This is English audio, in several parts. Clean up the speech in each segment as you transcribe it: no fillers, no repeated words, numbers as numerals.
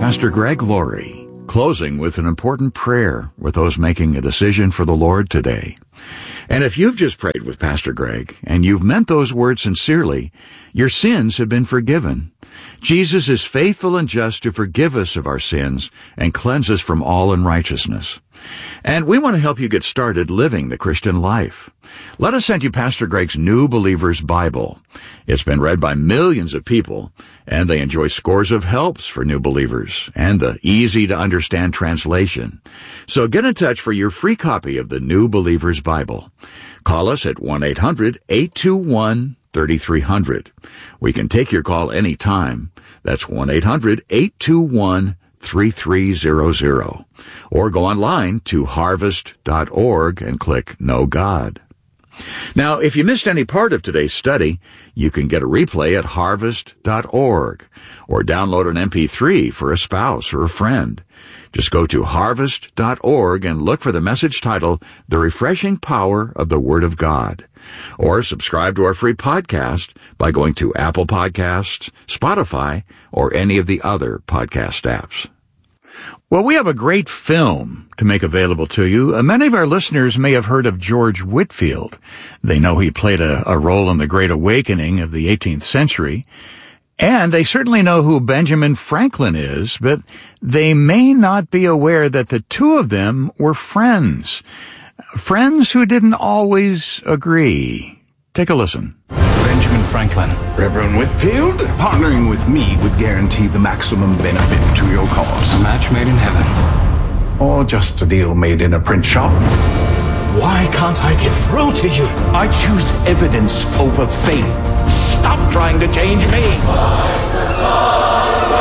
Pastor Greg Laurie, closing with an important prayer with those making a decision for the Lord today. And if you've just prayed with Pastor Greg and you've meant those words sincerely, your sins have been forgiven. Jesus is faithful and just to forgive us of our sins and cleanse us from all unrighteousness. And we want to help you get started living the Christian life. Let us send you Pastor Greg's New Believer's Bible. It's been read by millions of people, and they enjoy scores of helps for new believers and the easy-to-understand translation. So get in touch for your free copy of the New Believer's Bible. Call us at 1-800-821-3300. We can take your call any time. That's 1-800-821-3300. Or go online to harvest.org and click Know God. Now, if you missed any part of today's study, you can get a replay at harvest.org or download an MP3 for a spouse or a friend. Just go to harvest.org and look for the message titled The Refreshing Power of the Word of God. Or subscribe to our free podcast by going to Apple Podcasts, Spotify, or any of the other podcast apps. Well, we have a great film to make available to you. Many of our listeners may have heard of George Whitefield. They know he played a role in the Great Awakening of the 18th century. And they certainly know who Benjamin Franklin is, but they may not be aware that the two of them were friends. Friends who didn't always agree. Take a listen. Benjamin Franklin. Reverend Whitefield, partnering with me would guarantee the maximum benefit to your cause. A match made in heaven. Or just a deal made in a print shop. Why can't I get through to you? I choose evidence over faith. Stop trying to change me. Like the sun.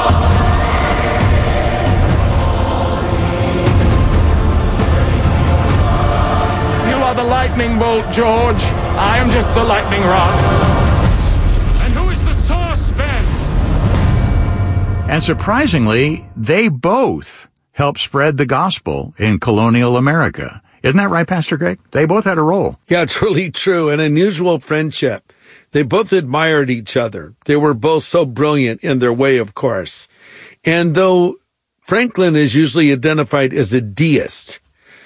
You are the lightning bolt, George. I am just the lightning rod. And who is the source, Ben? And surprisingly, they both helped spread the gospel in colonial America. Isn't that right, Pastor Greg? They both had a role. Yeah, truly true. An unusual friendship. They both admired each other. They were both so brilliant in their way, of course. And though Franklin is usually identified as a deist,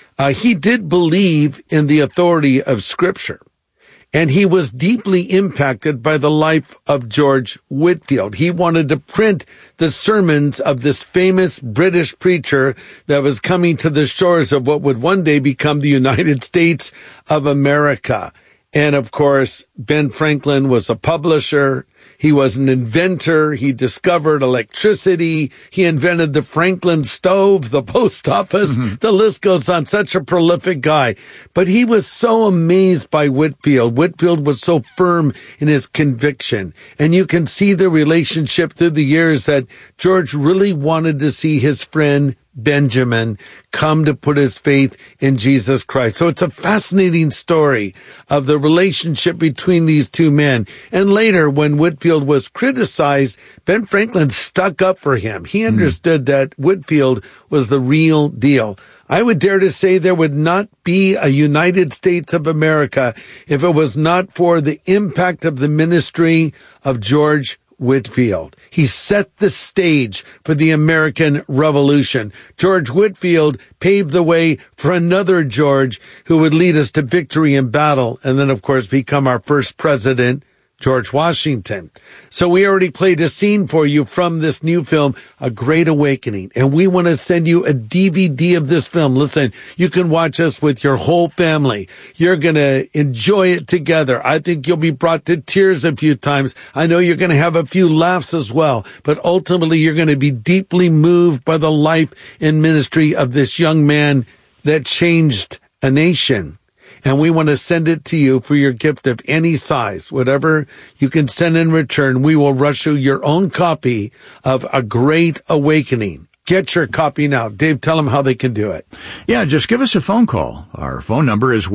he did believe in the authority of Scripture. And he was deeply impacted by the life of George Whitefield. He wanted to print the sermons of this famous British preacher that was coming to the shores of what would one day become the United States of America. And of course, Ben Franklin was a publisher. He was an inventor. He discovered electricity. He invented the Franklin stove, the post office. Mm-hmm. The list goes on. Such a prolific guy. But he was so amazed by Whitefield. Whitefield was so firm in his conviction. And you can see the relationship through the years that George really wanted to see his friend Benjamin come to put his faith in Jesus Christ. So it's a fascinating story of the relationship between these two men. And later, when Whitefield was criticized, Ben Franklin stuck up for him. He understood that Whitefield was the real deal. I would dare to say there would not be a United States of America if it was not for the impact of the ministry of George Whitefield. He set the stage for the American Revolution. George Whitefield paved the way for another George who would lead us to victory in battle and then, of course, become our first president, George Washington. So we already played a scene for you from this new film, A Great Awakening, and we want to send you a DVD of this film. Listen, you can watch us with your whole family. You're going to enjoy it together. I think you'll be brought to tears a few times. I know you're going to have a few laughs as well, but ultimately you're going to be deeply moved by the life and ministry of this young man that changed a nation. And we want to send it to you for your gift of any size. Whatever you can send in return, we will rush you your own copy of A Great Awakening. Get your copy now. Dave, tell them how they can do it. Yeah, just give us a phone call. Our phone number is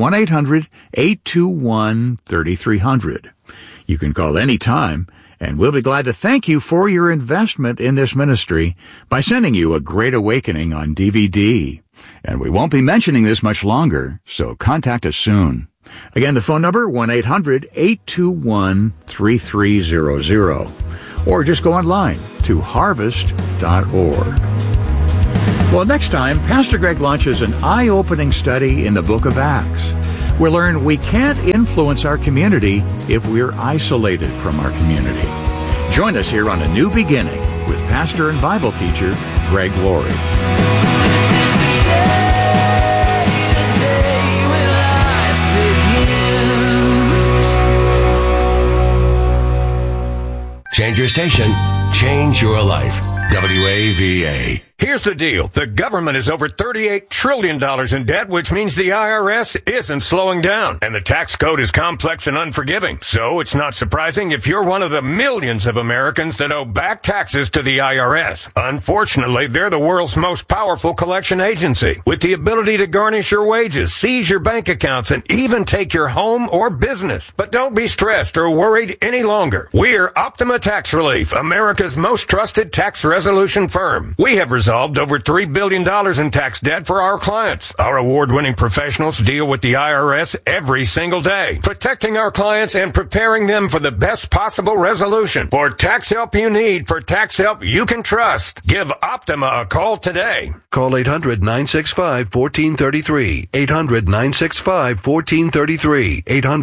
1-800-821-3300. You can call any time, and we'll be glad to thank you for your investment in this ministry by sending you A Great Awakening on DVD. And we won't be mentioning this much longer, so contact us soon. Again, the phone number, 1-800-821-3300. Or just go online to harvest.org. Well, next time, Pastor Greg launches an eye-opening study in the book of Acts. We'll learn we can't influence our community if we're isolated from our community. Join us here on A New Beginning with pastor and Bible teacher Greg Laurie. Change your station, change your life. WAVA. Here's the deal. The government is over $38 trillion in debt, which means the IRS isn't slowing down. And the tax code is complex and unforgiving. So it's not surprising if you're one of the millions of Americans that owe back taxes to the IRS. Unfortunately, they're the world's most powerful collection agency, with the ability to garnish your wages, seize your bank accounts, and even take your home or business. But don't be stressed or worried any longer. We're Optima Tax Relief, America's most trusted tax resolution firm. We have resolved over $3 billion in tax debt for our clients. Our award-winning professionals deal with the IRS every single day, protecting our clients and preparing them for the best possible resolution. For tax help you need, for tax help you can trust, give Optima a call today. Call 800-965-1433. 800-965-1433.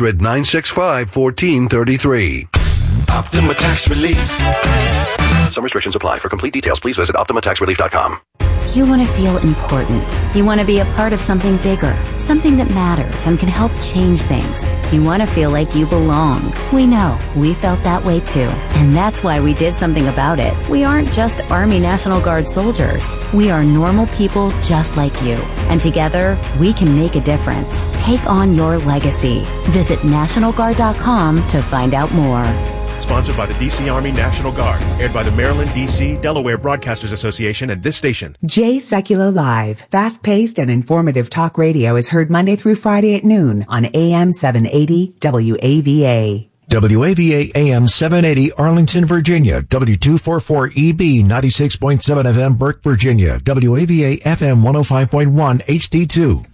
800-965-1433. Optima Tax Relief. Some restrictions apply. For complete details, please visit OptimaTaxRelief.com. You want to feel important. You want to be a part of something bigger, something that matters and can help change things. You want to feel like you belong. We know. We felt that way too. And that's why we did something about it. We aren't just Army National Guard soldiers. We are normal people just like you. And together, we can make a difference. Take on your legacy. Visit NationalGuard.com to find out more. Sponsored by the D.C. Army National Guard. Aired by the Maryland, D.C., Delaware Broadcasters Association and this station. Jay Sekulow Live. Fast-paced and informative talk radio is heard Monday through Friday at noon on AM 780 WAVA. WAVA AM 780 Arlington, Virginia. W244EB 96.7 FM Burke, Virginia. WAVA FM 105.1 HD2.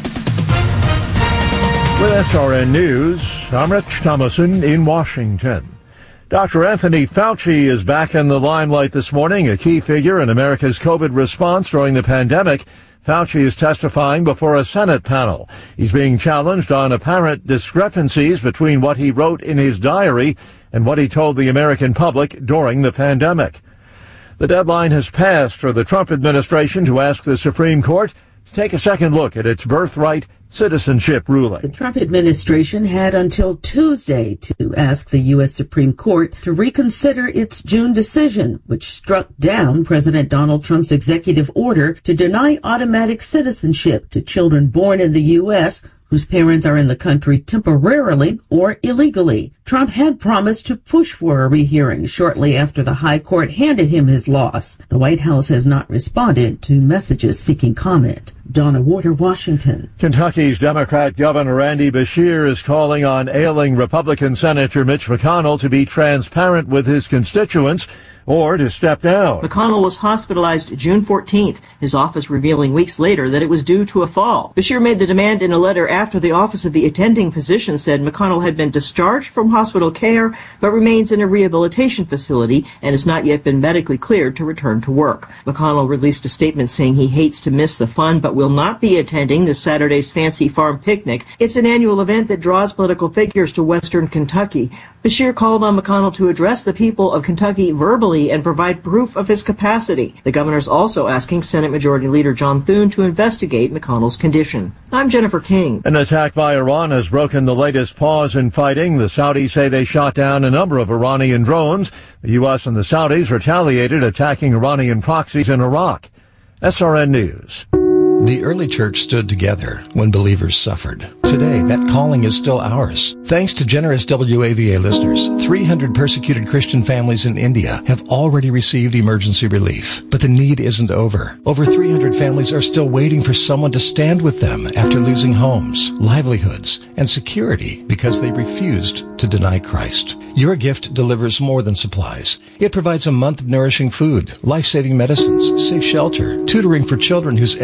With SRN News, I'm Rich Thomason in Washington. Dr. Anthony Fauci is back in the limelight this morning, a key figure in America's COVID response during the pandemic. Fauci is testifying before a Senate panel. He's being challenged on apparent discrepancies between what he wrote in his diary and what he told the American public during the pandemic. The deadline has passed for the Trump administration to ask the Supreme Court to take a second look at its birthright citizenship ruling. The Trump administration had until Tuesday to ask the U.S. Supreme Court to reconsider its June decision, which struck down President Donald Trump's executive order to deny automatic citizenship to children born in the U.S. whose parents are in the country temporarily or illegally. Trump had promised to push for a rehearing shortly after the High Court handed him his loss. The White House has not responded to messages seeking comment. Donna Warder, Washington. Kentucky's Democrat Governor Andy Beshear is calling on ailing Republican Senator Mitch McConnell to be transparent with his constituents or to step down. McConnell was hospitalized June 14th, his office revealing weeks later that it was due to a fall. Beshear made the demand in a letter after the Office of the Attending Physician said McConnell had been discharged from hospital care but remains in a rehabilitation facility and has not yet been medically cleared to return to work. McConnell released a statement saying he hates to miss the fun but will not be attending this Saturday's Fancy Farm Picnic. It's an annual event that draws political figures to western Kentucky. Beshear called on McConnell to address the people of Kentucky verbally and provide proof of his capacity. The governor's also asking Senate Majority Leader John Thune to investigate McConnell's condition. I'm Jennifer King. An attack by Iran has broken the latest pause in fighting. The Saudis say they shot down a number of Iranian drones. The U.S. and the Saudis retaliated, attacking Iranian proxies in Iraq. SRN News. The early church stood together when believers suffered. Today, that calling is still ours. Thanks to generous WAVA listeners, 300 persecuted Christian families in India have already received emergency relief. But the need isn't over. Over 300 families are still waiting for someone to stand with them after losing homes, livelihoods, and security because they refused to deny Christ. Your gift delivers more than supplies. It provides a month of nourishing food, life-saving medicines, safe shelter, tutoring for children whose education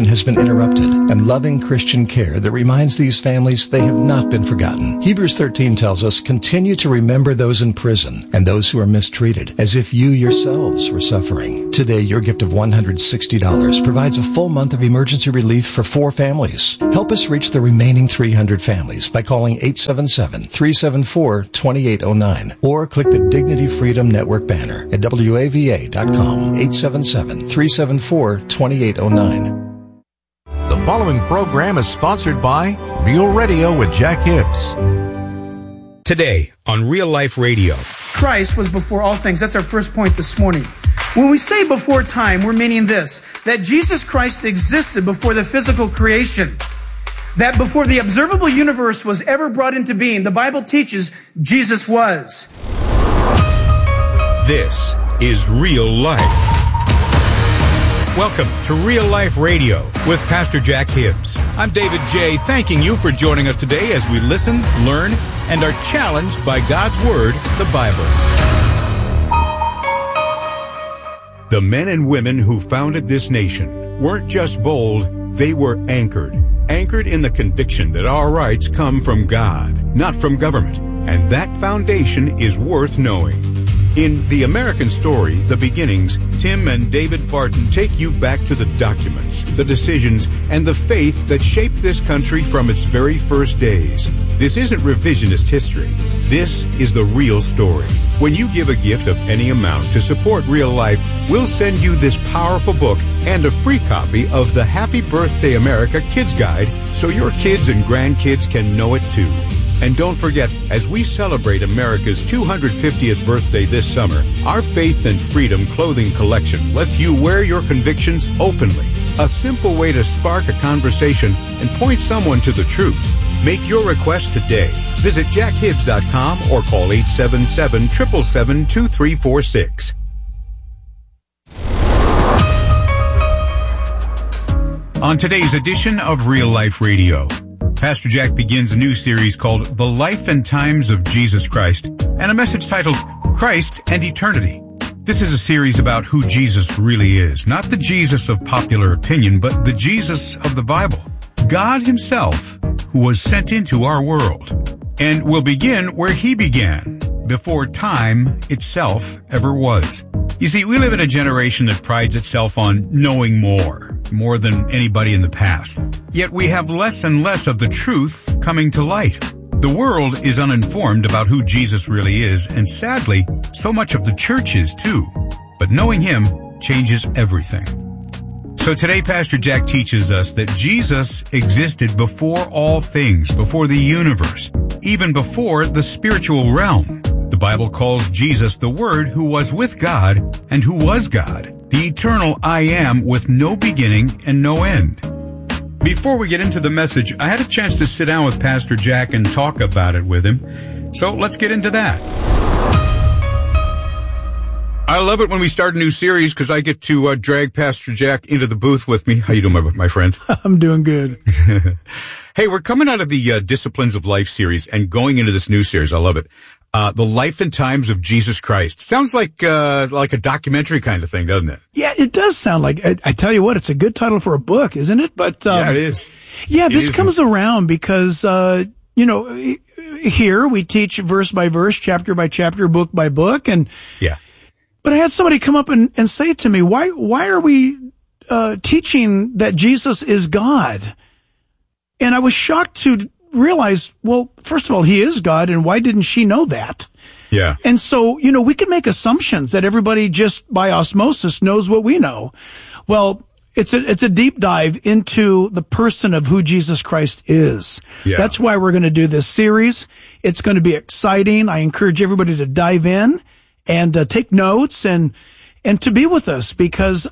communication has been interrupted, and loving Christian care that reminds these families they have not been forgotten. Hebrews 13 tells us, continue to remember those in prison and those who are mistreated, as if you yourselves were suffering. Today, your gift of $160 provides a full month of emergency relief for 4 families. Help us reach the remaining 300 families by calling 877-374-2809 or click the Dignity Freedom Network banner at WAVA.com. 877-374-2809. The following program is sponsored by Real Radio with Jack Hibbs. Today on Real Life Radio. Christ was before all things. That's our first point this morning. When we say before time, we're meaning this, that Jesus Christ existed before the physical creation. That before the observable universe was ever brought into being, the Bible teaches Jesus was. This is Real Life. Welcome to Real Life Radio with Pastor Jack Hibbs. I'm David J., thanking you for joining us today as we listen, learn, and are challenged by God's Word, the Bible. The men and women who founded this nation weren't just bold, they were anchored in the conviction that our rights come from God, not from government. And that foundation is worth knowing. In The American Story, The Beginnings, Tim and David Barton take you back to the documents, the decisions, and the faith that shaped this country from its very first days. This isn't revisionist history. This is the real story. When you give a gift of any amount to support Real Life, we'll send you this powerful book and a free copy of the Happy Birthday America Kids Guide so your kids and grandkids can know it too. And don't forget, as we celebrate America's 250th birthday this summer, our Faith and Freedom clothing collection lets you wear your convictions openly. A simple way to spark a conversation and point someone to the truth. Make your request today. Visit jackhibbs.com or call 877-777-2346. On today's edition of Real Life Radio, Pastor Jack begins a new series called The Life and Times of Jesus Christ and a message titled Christ and Eternity. This is a series about who Jesus really is, not the Jesus of popular opinion, but the Jesus of the Bible, God himself, who was sent into our world. And we'll begin where he began, before time itself ever was. You see, we live in a generation that prides itself on knowing more than anybody in the past. Yet we have less and less of the truth coming to light. The world is uninformed about who Jesus really is, and sadly, so much of the church is too. But knowing him changes everything. So today, Pastor Jack teaches us that Jesus existed before all things, before the universe, even before the spiritual realm. The Bible calls Jesus the Word who was with God and who was God, the eternal I Am with no beginning and no end. Before we get into the message, I had a chance to sit down with Pastor Jack and talk about it with him. So let's get into that. I love it when we start a new series because I get to drag Pastor Jack into the booth with me. How you doing, my friend? I'm doing good. Hey, we're coming out of the Disciplines of Life series and going into this new series. I love it. The Life and Times of Jesus Christ. Sounds like a documentary kind of thing, doesn't it? Yeah, it does sound like, I tell you what, it's a good title for a book, isn't it? But, yeah, it is. Yeah, this comes around because, here we teach verse by verse, chapter by chapter, book by book. And, yeah. But I had somebody come up and say to me, why are we, teaching that Jesus is God? And I was shocked to realize, well, first of all, he is God, and why didn't she know that? Yeah. And so, we can make assumptions that everybody just by osmosis knows what we know. Well, it's a deep dive into the person of who Jesus Christ is. Yeah. That's why we're going to do this series. It's going to be exciting. I encourage everybody to dive in and take notes and to be with us because,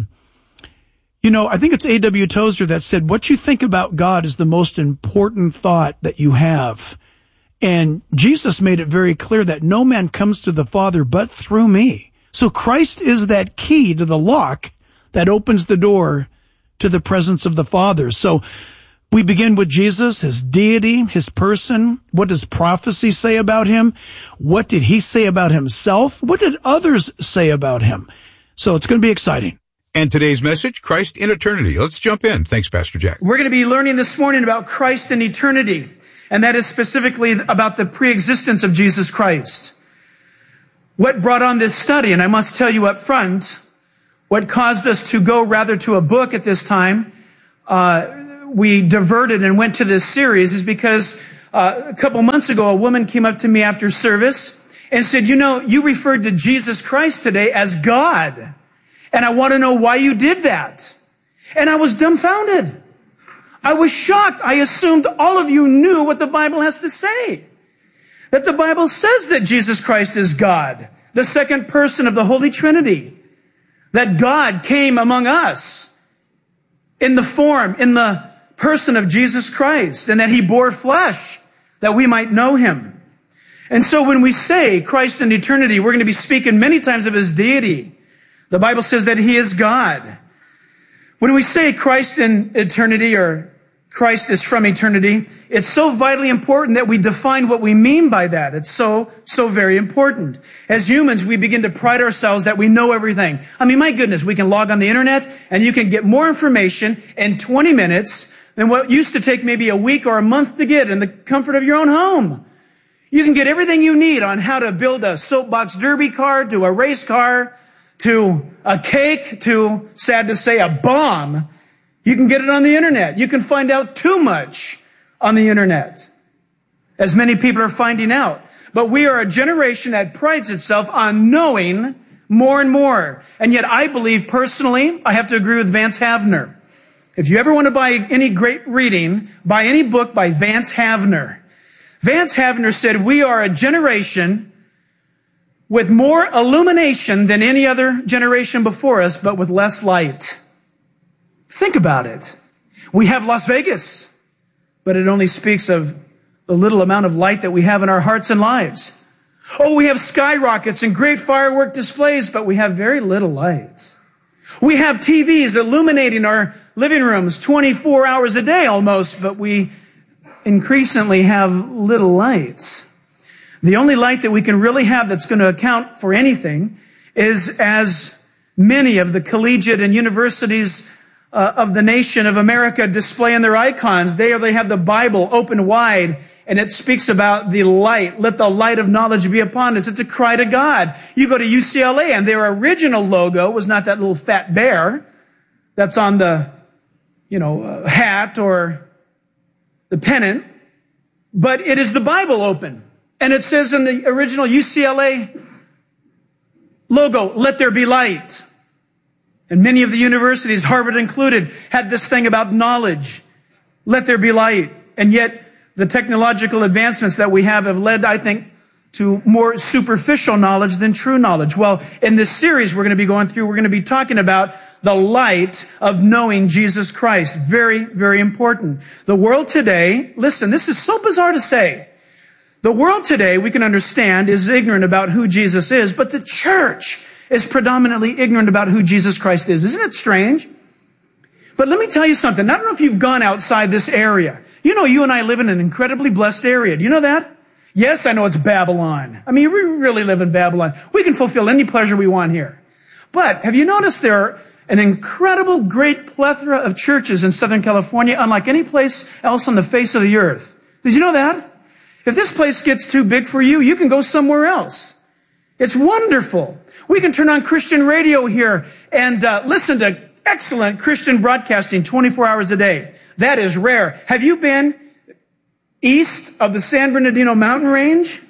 I think it's A.W. Tozer that said, what you think about God is the most important thought that you have. And Jesus made it very clear that no man comes to the Father but through me. So Christ is that key to the lock that opens the door to the presence of the Father. So we begin with Jesus, his deity, his person. What does prophecy say about him? What did he say about himself? What did others say about him? So it's going to be exciting. And today's message, Christ in eternity. Let's jump in. Thanks, Pastor Jack. We're going to be learning this morning about Christ in eternity, and that is specifically about the preexistence of Jesus Christ. What brought on this study, and I must tell you up front, what caused us to go rather to a book at this time, we diverted and went to this series, is because a couple months ago, a woman came up to me after service and said, you know, you referred to Jesus Christ today as God, and I want to know why you did that. And I was dumbfounded. I was shocked. I assumed all of you knew what the Bible has to say. That the Bible says that Jesus Christ is God, the second person of the Holy Trinity. That God came among us in the person of Jesus Christ, and that He bore flesh that we might know Him. And so when we say Christ in eternity, we're going to be speaking many times of His deity. The Bible says that He is God. When we say Christ in eternity, or Christ is from eternity, it's so vitally important that we define what we mean by that. It's so very important. As humans, we begin to pride ourselves that we know everything. I mean, my goodness, we can log on the internet and you can get more information in 20 minutes than what used to take maybe a week or a month to get in the comfort of your own home. You can get everything you need on how to build a soapbox derby car, to a race car, to a cake, to, sad to say, a bomb. You can get it on the internet. You can find out too much on the internet, as many people are finding out. But we are a generation that prides itself on knowing more and more. And yet I believe personally, I have to agree with Vance Havner. If you ever want to buy any great reading, buy any book by Vance Havner. Vance Havner said, we are a generation with more illumination than any other generation before us, but with less light. Think about it. We have Las Vegas, but it only speaks of the little amount of light that we have in our hearts and lives. Oh, we have skyrockets and great firework displays, but we have very little light. We have TVs illuminating our living rooms 24 hours a day almost, but we increasingly have little light. The only light that we can really have that's going to account for anything is, as many of the collegiate and universities of the nation of America display in their icons. They have the Bible open wide, and it speaks about the light. Let the light of knowledge be upon us. It's a cry to God. You go to UCLA, and their original logo was not that little fat bear that's on the, hat or the pennant, but it is the Bible open. And it says in the original UCLA logo, let there be light. And many of the universities, Harvard included, had this thing about knowledge. Let there be light. And yet, the technological advancements that we have led, I think, to more superficial knowledge than true knowledge. Well, in this series we're going to be talking about the light of knowing Jesus Christ. Very, very important. The world today, listen, this is so bizarre to say. The world today, we can understand, is ignorant about who Jesus is, but the church is predominantly ignorant about who Jesus Christ is. Isn't it strange? But let me tell you something. I don't know if you've gone outside this area. You and I live in an incredibly blessed area. Do you know that? Yes, I know it's Babylon. I mean, we really live in Babylon. We can fulfill any pleasure we want here. But have you noticed there are an incredible, great plethora of churches in Southern California, unlike any place else on the face of the earth? Did you know that? If this place gets too big for you, you can go somewhere else. It's wonderful. We can turn on Christian radio here and listen to excellent Christian broadcasting 24 hours a day. That is rare. Have you been east of the San Bernardino mountain range?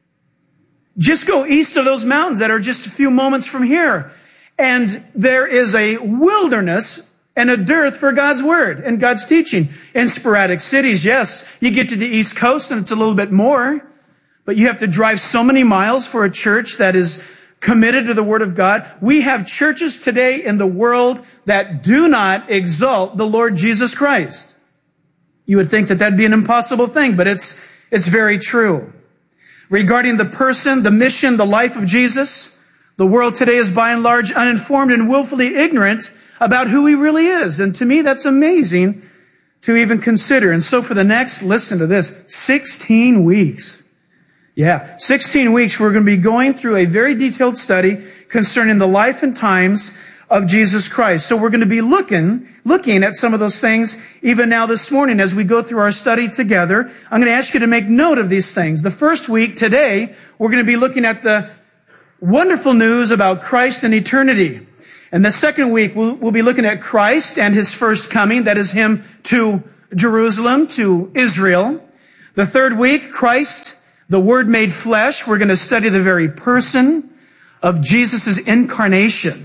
Just go east of those mountains that are just a few moments from here. And there is a wilderness and a dearth for God's word and God's teaching. In sporadic cities, yes, you get to the East Coast and it's a little bit more, but you have to drive so many miles for a church that is committed to the Word of God. We have churches today in the world that do not exalt the Lord Jesus Christ. You would think that that'd be an impossible thing, but it's very true. Regarding the person, the mission, the life of Jesus, the world today is by and large uninformed and willfully ignorant about who He really is. And to me, that's amazing to even consider. And so for the next, listen to this, 16 weeks. Yeah, 16 weeks, we're going to be going through a very detailed study concerning the life and times of Jesus Christ. So we're going to be looking at some of those things even now this morning as we go through our study together. I'm going to ask you to make note of these things. The first week, today, we're going to be looking at the wonderful news about Christ and eternity. And the second week, we'll be looking at Christ and his first coming. That is him to Jerusalem, to Israel. The third week, Christ, the Word made flesh. We're going to study the very person of Jesus' incarnation.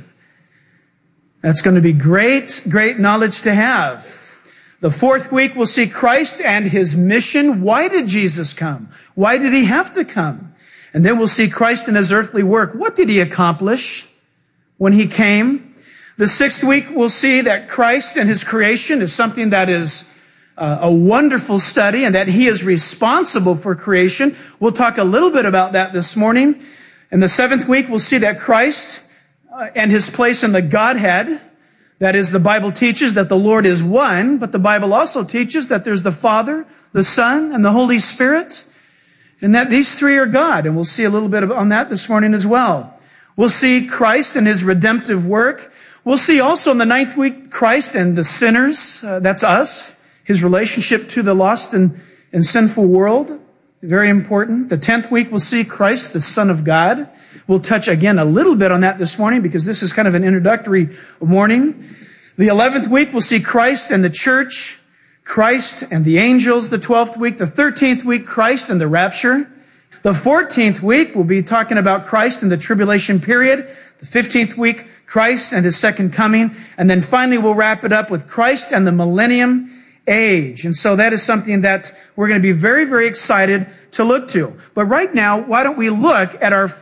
That's going to be great knowledge to have. The fourth week, we'll see Christ and his mission. Why did Jesus come? Why did he have to come? And then we'll see Christ in his earthly work. What did he accomplish when he came? The sixth week, we'll see that Christ and his creation is something that is a wonderful study and that he is responsible for creation. We'll talk a little bit about that this morning. In the seventh week, we'll see that Christ and his place in the Godhead. That is, the Bible teaches that the Lord is one, but the Bible also teaches that there's the Father, the Son, and the Holy Spirit, and that these three are God. And we'll see a little bit on that this morning as well. We'll see Christ and his redemptive work. We'll see also in the ninth week Christ and the sinners, that's us, his relationship to the lost and sinful world. Very important. The 10th week we'll see Christ, the Son of God. We'll touch again a little bit on that this morning because this is kind of an introductory morning. The 11th week we'll see Christ and the church, Christ and the angels. The 12th week, the 13th week, Christ and the rapture. The 14th week we'll be talking about Christ and the tribulation period. The 15th week, Christ and his second coming. And then finally we'll wrap it up with Christ and the millennium age. And so that is something that we're going to be very, very excited to look to. But right now, why don't we look at our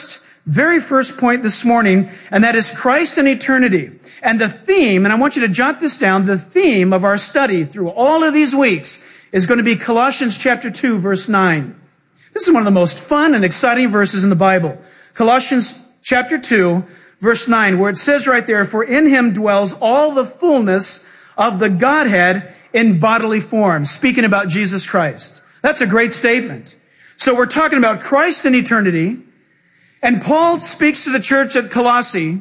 very first point this morning, and that is Christ and eternity. And the theme, and I want you to jot this down, the theme of our study through all of these weeks is going to be Colossians chapter 2, verse 9. This is one of the most fun and exciting verses in the Bible. Colossians chapter 2, verse 9, where it says right there, "For in him dwells all the fullness of the Godhead in bodily form," speaking about Jesus Christ. That's a great statement. So we're talking about Christ and eternity, and Paul speaks to the church at Colossae,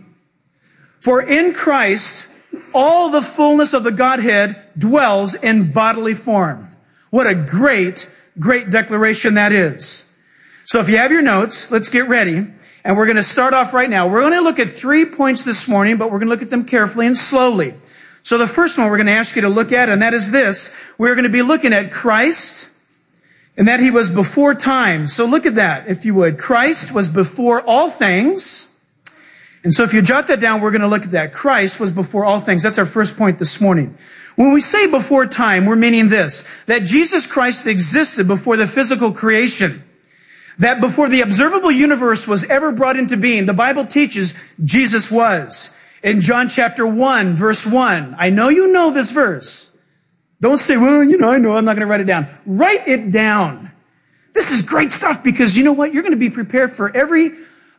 "For in Christ all the fullness of the Godhead dwells in bodily form." What a great declaration that is. So if you have your notes, let's get ready, and we're going to start off right now. We're going to look at 3 points this morning, but we're going to look at them carefully and slowly. So the first one we're going to ask you to look at, and that is this. We're going to be looking at Christ, and that he was before time. So look at that, if you would. Christ was before all things. And so if you jot that down, we're going to look at that. Christ was before all things. That's our first point this morning. When we say before time, we're meaning this, that Jesus Christ existed before the physical creation. That before the observable universe was ever brought into being, the Bible teaches Jesus was. In John chapter 1, verse 1, I know you know this verse. Don't say, well, I know, I'm not going to write it down. Write it down. This is great stuff because you know what? You're going to be prepared for every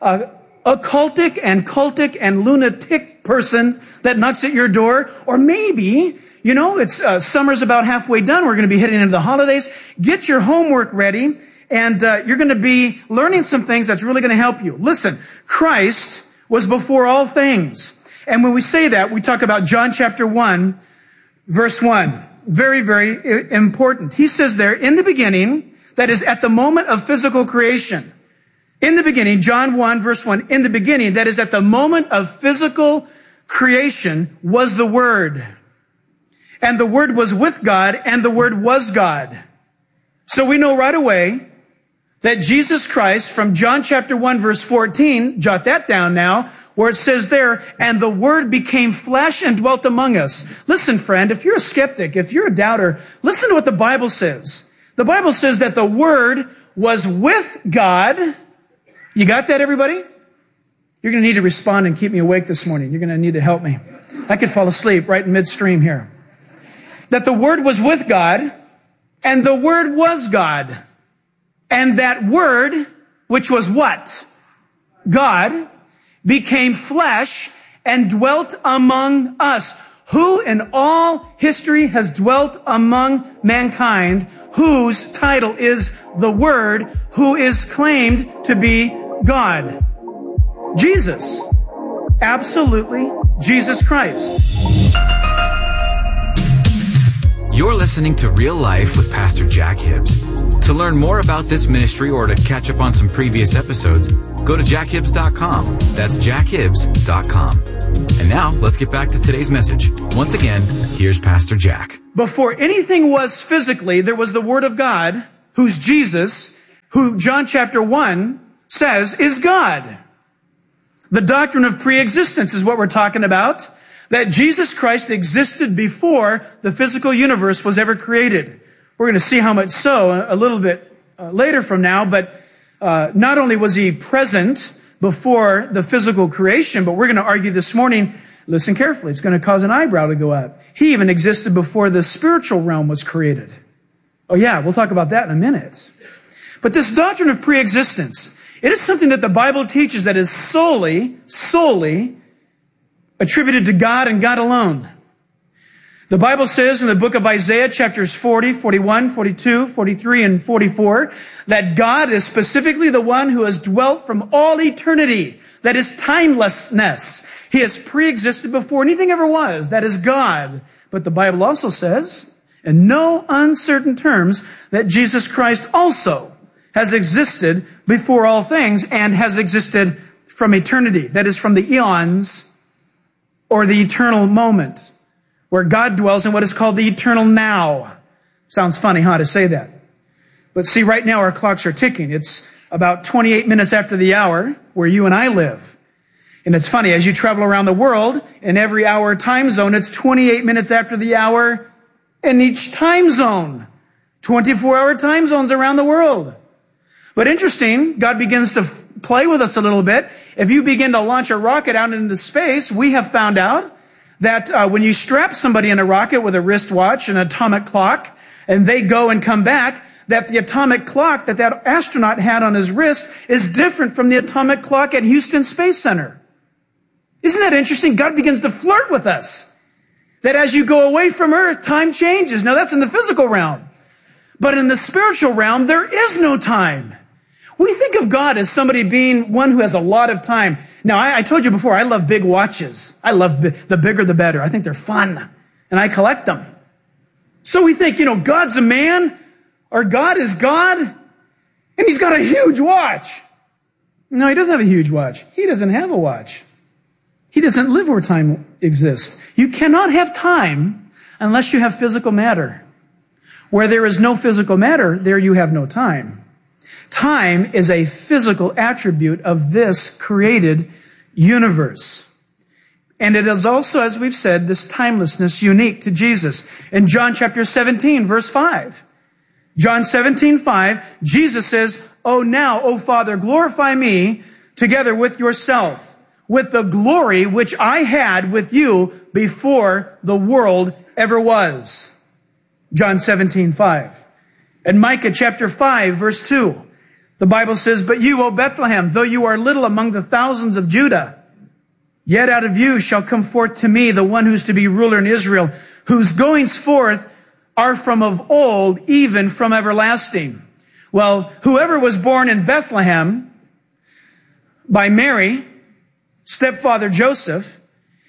occultic and cultic and lunatic person that knocks at your door. Or maybe, it's summer's about halfway done. We're going to be heading into the holidays. Get your homework ready, and you're going to be learning some things that's really going to help you. Listen, Christ was before all things. And when we say that, we talk about John chapter 1, verse 1. Very, very important. He says there, in the beginning, that is at the moment of physical creation. In the beginning, John 1, verse 1, in the beginning, that is at the moment of physical creation, was the Word. And the Word was with God, and the Word was God. So we know right away that Jesus Christ, from John chapter 1, verse 14, jot that down now, where it says there, and the Word became flesh and dwelt among us. Listen, friend, if you're a skeptic, if you're a doubter, listen to what the Bible says. The Bible says that the Word was with God. You got that, everybody? You're going to need to respond and keep me awake this morning. You're going to need to help me. I could fall asleep right in midstream here. That the Word was with God, and the Word was God. And that Word, which was what? God, became flesh and dwelt among us. Who in all history has dwelt among mankind, whose title is the Word, who is claimed to be God? Jesus. Absolutely Jesus Christ. You're listening to Real Life with Pastor Jack Hibbs. To learn more about this ministry or to catch up on some previous episodes, go to jackhibbs.com. That's jackhibbs.com. And now, let's get back to today's message. Once again, here's Pastor Jack. Before anything was physically, there was the Word of God, who's Jesus, who John chapter 1 says is God. The doctrine of preexistence is what we're talking about. That Jesus Christ existed before the physical universe was ever created. We're going to see how much so a little bit later from now, but not only was he present before the physical creation, but we're going to argue this morning, listen carefully, it's going to cause an eyebrow to go up. He even existed before the spiritual realm was created. Oh yeah, we'll talk about that in a minute. But this doctrine of preexistence, it is something that the Bible teaches that is solely attributed to God and God alone. The Bible says in the book of Isaiah, chapters 40, 41, 42, 43, and 44, that God is specifically the one who has dwelt from all eternity. That is timelessness. He has pre-existed before anything ever was. That is God. But the Bible also says, in no uncertain terms, that Jesus Christ also has existed before all things and has existed from eternity. That is from the eons or the eternal moment, where God dwells in what is called the eternal now. Sounds funny, huh, to say that. But see, right now our clocks are ticking. It's about 28 minutes after the hour where you and I live. And it's funny, as you travel around the world, in every hour time zone, it's 28 minutes after the hour in each time zone. 24-hour time zones around the world. But interesting, God begins to play with us a little bit. If you begin to launch a rocket out into space, we have found out that when you strap somebody in a rocket with a wristwatch, an atomic clock, and they go and come back, that the atomic clock that astronaut had on his wrist is different from the atomic clock at Houston Space Center. Isn't that interesting? God begins to flirt with us. That as you go away from Earth, time changes. Now that's in the physical realm. But in the spiritual realm, there is no time. We think of God as somebody being one who has a lot of time. Now, I told you before, I love big watches. I love the bigger the better. I think they're fun. And I collect them. So we think, God's a man, or God is God, and he's got a huge watch. No, he doesn't have a huge watch. He doesn't have a watch. He doesn't live where time exists. You cannot have time unless you have physical matter. Where there is no physical matter, there you have no time. Time is a physical attribute of this created universe. And it is also, as we've said, this timelessness unique to Jesus. In John chapter 17, verse 5. John 17:5, Jesus says, "Oh now, O Father, glorify me together with yourself, with the glory which I had with you before the world ever was." John 17:5. And Micah chapter 5, verse 2. The Bible says, "But you, O Bethlehem, though you are little among the thousands of Judah, yet out of you shall come forth to me the one who's to be ruler in Israel, whose goings forth are from of old, even from everlasting." Well, whoever was born in Bethlehem by Mary, stepfather Joseph,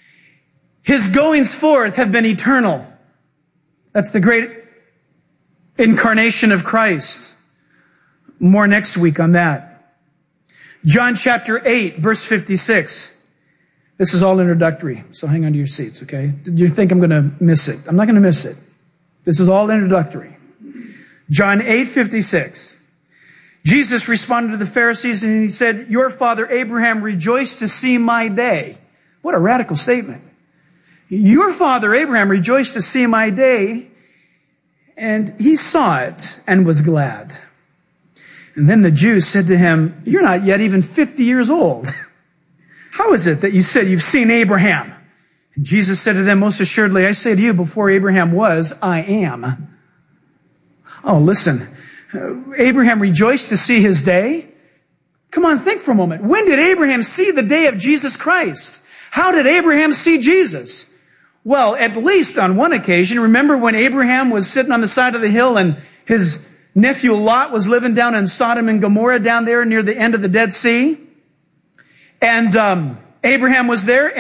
his goings forth have been eternal. That's the great incarnation of Christ. More next week on that. John chapter 8, verse 56. This is all introductory, so hang on to your seats, okay? Did you think I'm going to miss it? I'm not going to miss it. This is all introductory. John 8:56. Jesus responded to the Pharisees and he said, "Your father Abraham rejoiced to see my day." What a radical statement. Your father Abraham rejoiced to see my day, and he saw it and was glad. And then the Jews said to him, "You're not yet even 50 years old. How is it that you said you've seen Abraham?" And Jesus said to them, "Most assuredly, I say to you, before Abraham was, I am." Oh, listen. Abraham rejoiced to see his day. Come on, think for a moment. When did Abraham see the day of Jesus Christ? How did Abraham see Jesus? Well, at least on one occasion. Remember when Abraham was sitting on the side of the hill and his nephew Lot was living down in Sodom and Gomorrah down there near the end of the Dead Sea? And Abraham was there, and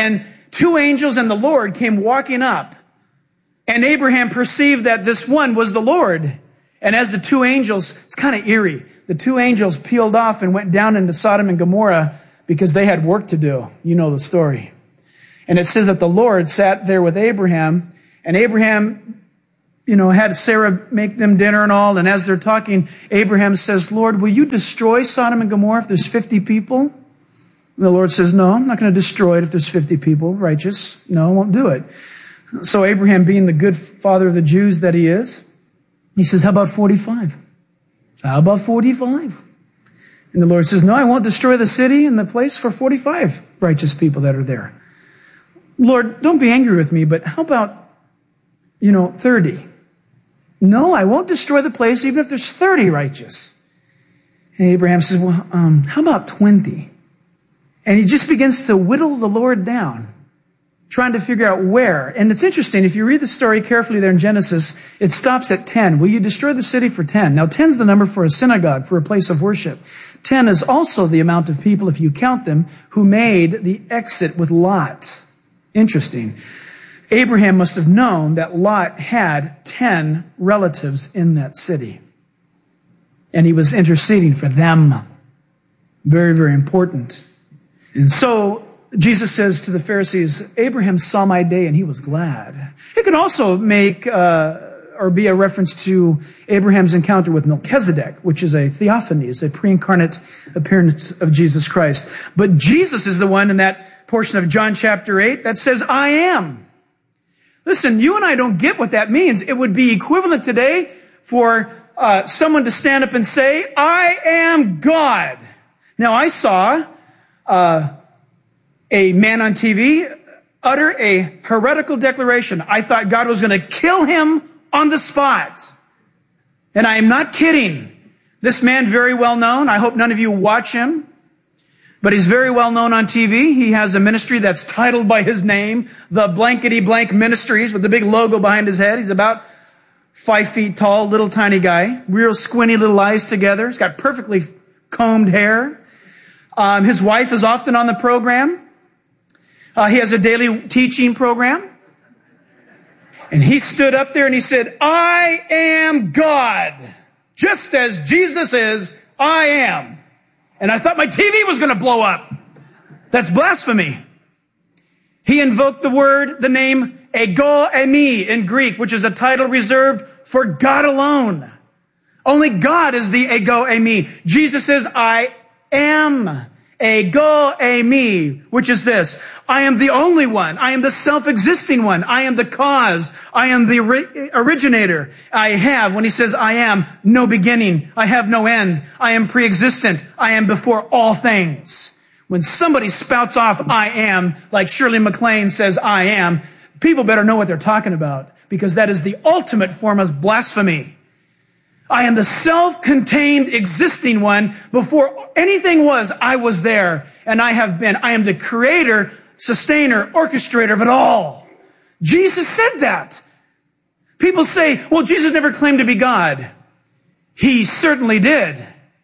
2 angels and the Lord came walking up. And Abraham perceived that this one was the Lord. And as the 2 angels, it's kind of eerie. The 2 angels peeled off and went down into Sodom and Gomorrah because they had work to do. You know the story. And it says that the Lord sat there with Abraham, and Abraham, had Sarah make them dinner and all. And as they're talking, Abraham says, Lord, will you destroy Sodom and Gomorrah if there's 50 people? And the Lord says, no, I'm not going to destroy it if there's 50 people righteous. No, I won't do it. So Abraham, being the good father of the Jews that he is, he says, how about 45? How about 45? And the Lord says, no, I won't destroy the city and the place for 45 righteous people that are there. Lord, don't be angry with me, but how about, 30? No, I won't destroy the place even if there's 30 righteous. And Abraham says, well, how about 20? And he just begins to whittle the Lord down, trying to figure out where. And it's interesting, if you read the story carefully there in Genesis, it stops at 10. Will you destroy the city for 10? Now, 10 is the number for a synagogue, for a place of worship. 10 is also the amount of people, if you count them, who made the exit with Lot. Interesting. Abraham must have known that Lot had 10 relatives in that city. And he was interceding for them. Very, very important. And so Jesus says to the Pharisees, Abraham saw my day and he was glad. It could also make or be a reference to Abraham's encounter with Melchizedek, which is a theophany, is a pre-incarnate appearance of Jesus Christ. But Jesus is the one in that portion of John chapter 8 that says, I am. Listen, you and I don't get what that means. It would be equivalent today for someone to stand up and say, I am God. Now, I saw a man on TV utter a heretical declaration. I thought God was going to kill him on the spot. And I am not kidding. This man, very well known. I hope none of you watch him. But he's very well known on TV. He has a ministry that's titled by his name, the Blankety Blank Ministries, with the big logo behind his head. He's about 5 feet tall, little tiny guy, real squinty little eyes together. He's got perfectly combed hair. His wife is often on the program. He has a daily teaching program. And he stood up there and he said, I am God. Just as Jesus is, I am. And I thought my TV was going to blow up. That's blasphemy. He invoked the name ego eimi in Greek, which is a title reserved for God alone. Only God is the ego eimi. Jesus says, I am ego eimi, which is this. I am the only one. I am the self-existing one. I am the cause. I am the originator. I have, when he says I am, no beginning. I have no end. I am pre-existent. I am before all things. When somebody spouts off I am, like Shirley MacLaine says I am, people better know what they're talking about, because that is the ultimate form of blasphemy. I am the self-contained existing one. Before anything was, I was there, and I have been. I am the creator, sustainer, orchestrator of it all. Jesus said that. People say, well, Jesus never claimed to be God. He certainly did.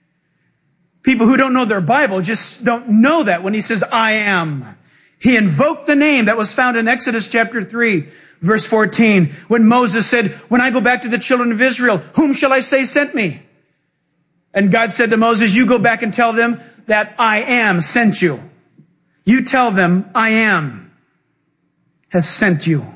People who don't know their Bible just don't know that when he says, I am. He invoked the name that was found in Exodus chapter 3. Verse 14, when Moses said, when I go back to the children of Israel, whom shall I say sent me? And God said to Moses, you go back and tell them that I am sent you. You tell them I am has sent you.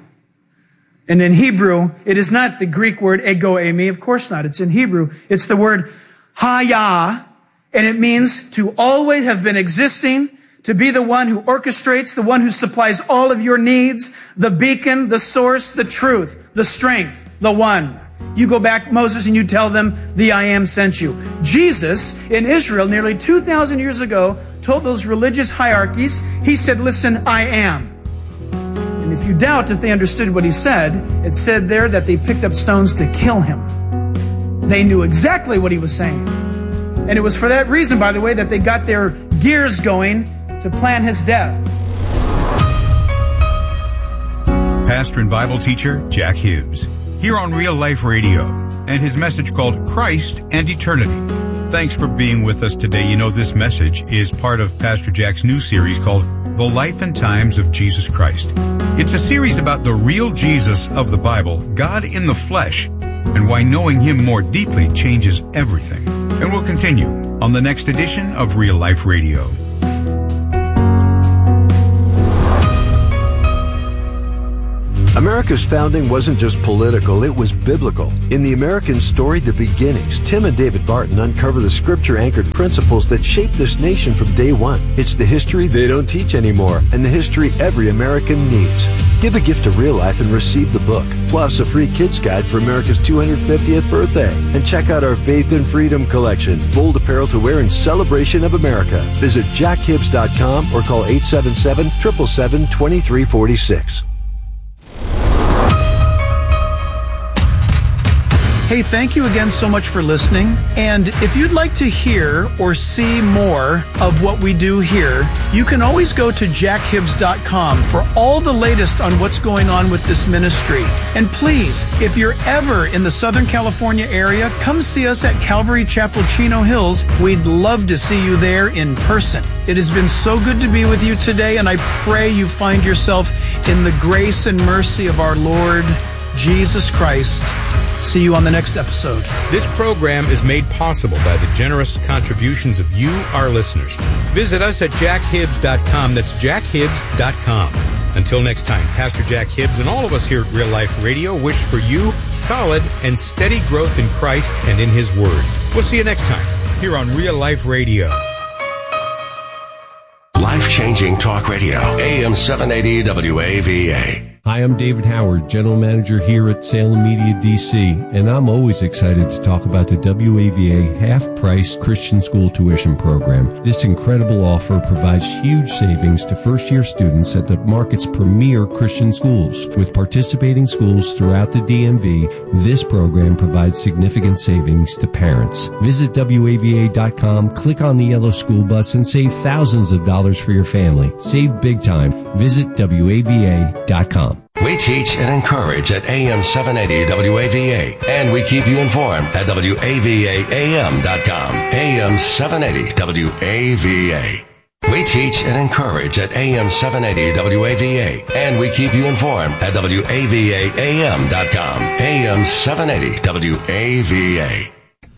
And in Hebrew, it is not the Greek word ego eimi. Of course not. It's in Hebrew. It's the word haya, and it means to always have been existing, to be the one who orchestrates, the one who supplies all of your needs, the beacon, the source, the truth, the strength, the one. You go back, Moses, and you tell them, the I am sent you. Jesus, in Israel, nearly 2,000 years ago, told those religious hierarchies, he said, listen, I am. And if you doubt if they understood what he said, it said there that they picked up stones to kill him. They knew exactly what he was saying. And it was for that reason, by the way, that they got their gears going to plan his death. Pastor and Bible teacher Jack Hibbs, here on Real Life Radio, and his message called Christ and Eternity. Thanks for being with us today. You know, this message is part of Pastor Jack's new series called The Life and Times of Jesus Christ. It's a series about the real Jesus of the Bible, God in the flesh, and why knowing Him more deeply changes everything. And we'll continue on the next edition of Real Life Radio. America's founding wasn't just political, it was biblical. In the American story, The Beginnings, Tim and David Barton uncover the scripture-anchored principles that shaped this nation from day one. It's the history they don't teach anymore, and the history every American needs. Give a gift to Real Life and receive the book, plus a free kids guide for America's 250th birthday. And check out our Faith and Freedom collection, bold apparel to wear in celebration of America. Visit jackhibbs.com or call 877-777-2346. Hey, thank you again so much for listening. And if you'd like to hear or see more of what we do here, you can always go to jackhibbs.com for all the latest on what's going on with this ministry. And please, if you're ever in the Southern California area, come see us at Calvary Chapel, Chino Hills. We'd love to see you there in person. It has been so good to be with you today, and I pray you find yourself in the grace and mercy of our Lord Jesus Christ. See you on the next episode. This program is made possible by the generous contributions of you, our listeners. Visit us at jackhibbs.com. That's jackhibbs.com. Until next time, Pastor Jack Hibbs and all of us here at Real Life Radio wish for you solid and steady growth in Christ and in His Word. We'll see you next time here on Real Life Radio. Life-changing talk radio, AM 780 WAVA. Hi, I'm David Howard, General Manager here at Salem Media DC, and I'm always excited to talk about the WAVA half-price Christian school tuition program. This incredible offer provides huge savings to first-year students at the market's premier Christian schools. With participating schools throughout the DMV, this program provides significant savings to parents. Visit WAVA.com, click on the yellow school bus, and save thousands of dollars for your family. Save big time. Visit WAVA.com. We teach and encourage at AM 780 WAVA, and we keep you informed at WAVAAM.com. AM 780 WAVA. We teach and encourage at AM 780 WAVA, and we keep you informed at WAVAAM.com. AM 780 WAVA.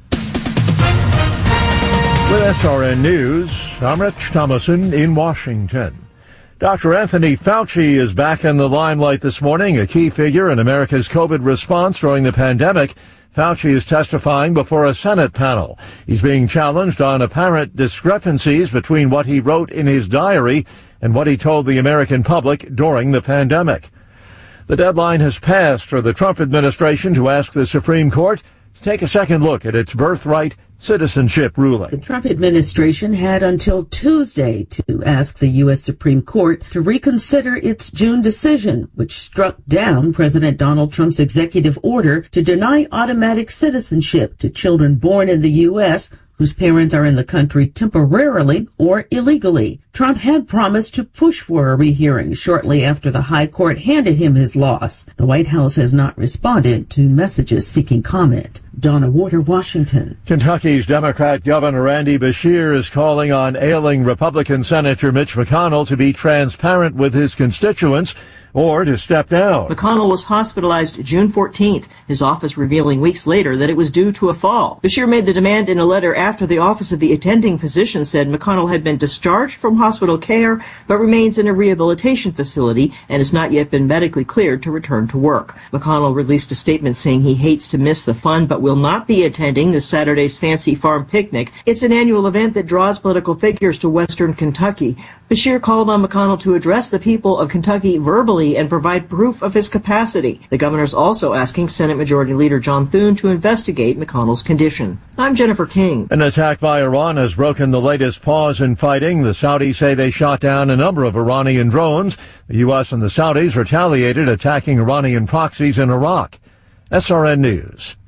With SRN News, I'm Rich Thomason in Washington. Dr. Anthony Fauci is back in the limelight this morning, a key figure in America's COVID response during the pandemic. Fauci is testifying before a Senate panel. He's being challenged on apparent discrepancies between what he wrote in his diary and what he told the American public during the pandemic. The deadline has passed for the Trump administration to ask the Supreme Court to take a second look at its birthright citizenship ruling. The Trump administration had until Tuesday to ask the U.S. Supreme Court to reconsider its June decision, which struck down President Donald Trump's executive order to deny automatic citizenship to children born in the U.S. whose parents are in the country temporarily or illegally. Trump had promised to push for a rehearing shortly after the high court handed him his loss. The White House has not responded to messages seeking comment. Donna Warder, Washington. Kentucky's Democrat Governor Andy Beshear is calling on ailing Republican Senator Mitch McConnell to be transparent with his constituents or to step down. McConnell was hospitalized June 14th, his office revealing weeks later that it was due to a fall. Beshear made the demand in a letter after the Office of the Attending Physician said McConnell had been discharged from hospital care but remains in a rehabilitation facility and has not yet been medically cleared to return to work. McConnell released a statement saying he hates to miss the fun but will not be attending this Saturday's Fancy Farm Picnic. It's an annual event that draws political figures to Western Kentucky. Beshear called on McConnell to address the people of Kentucky verbally and provide proof of his capacity. The governor's also asking Senate Majority Leader John Thune to investigate McConnell's condition. I'm Jennifer King. An attack by Iran has broken the latest pause in fighting. The Saudis say they shot down a number of Iranian drones. The U.S. and the Saudis retaliated, attacking Iranian proxies in Iraq. SRN News.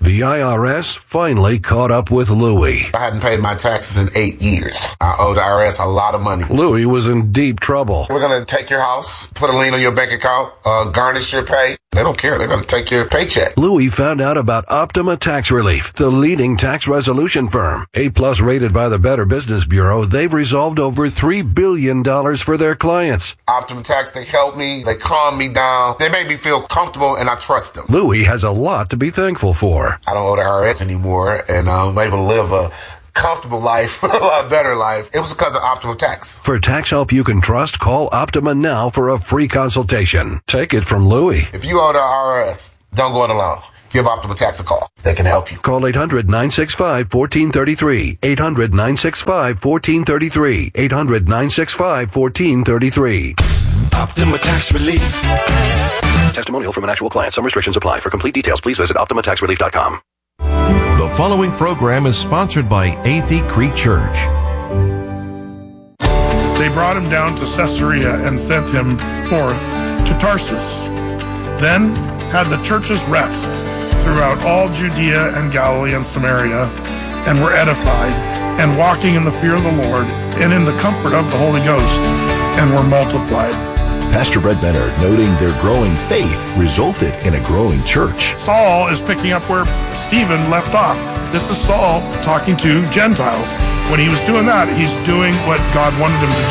The IRS finally caught up with Louis. I hadn't paid my taxes in 8 years. I owe the IRS a lot of money. Louis was in deep trouble. We're going to take your house, put a lien on your bank account, garnish your pay. They don't care. They're going to take your paycheck. Louis found out about Optima Tax Relief, the leading tax resolution firm. A-plus rated by the Better Business Bureau, they've resolved over $3 billion for their clients. Optima Tax, they help me. They calm me down. They make me feel comfortable, and I trust them. Louis has a lot to be thankful for. I don't owe the IRS anymore, and I'm able to live a comfortable life, a lot better life. It was because of Optima Tax. For tax help you can trust, call Optima now for a free consultation. Take it from Louis. If you owe the IRS, don't go it alone. Give Optima Tax a call. They can help you. Call 800-965-1433. 800-965-1433. 800-965-1433. Optima Tax Relief. Testimonial from an actual client. Some restrictions apply. For complete details, please visit OptimaTaxRelief.com. The following program is sponsored by Athey Creek Church. They brought him down to Caesarea and sent him forth to Tarsus. Then had the churches rest throughout all Judea and Galilee and Samaria, and were edified, and walking in the fear of the Lord, and in the comfort of the Holy Ghost, and were multiplied. Pastor Brett Benner noting their growing faith resulted in a growing church. Saul is picking up where Stephen left off. This is Saul talking to Gentiles. When he was doing that, he's doing what God wanted him to